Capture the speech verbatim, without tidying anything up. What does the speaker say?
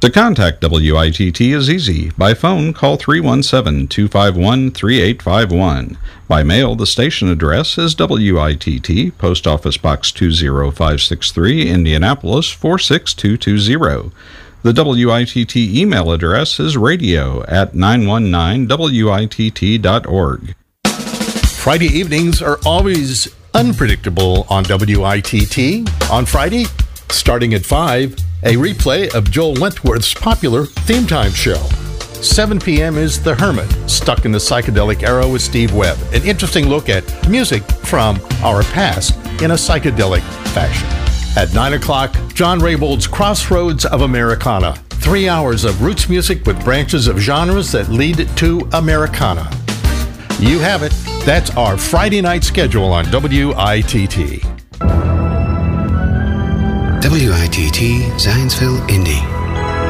To contact W I T T is easy. By phone, call three one seven, two five one, three eight five one. By mail, the station address is W I T T, Post Office Box two zero five six three, Indianapolis four six two two zero. The W I T T email address is radio at nine one nine W I T T dot org. Friday evenings are always unpredictable on W I T T. On Friday, starting at five, a replay of Joel Wentworth's popular Theme Time show. seven p.m. is The Hermit, Stuck in the Psychedelic Era with Steve Webb. An interesting look at music from our past in a psychedelic fashion. At nine o'clock, John Raybold's Crossroads of Americana. Three hours of roots music with branches of genres that lead to Americana. You have it. That's our Friday night schedule on W I T T. W I T T Zionsville, Indy.